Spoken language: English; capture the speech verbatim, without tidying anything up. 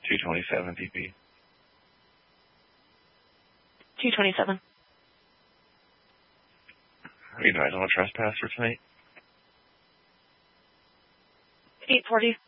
two twenty-seven P P. two twenty-seven. Are you guys on a trespass for tonight? eight forty.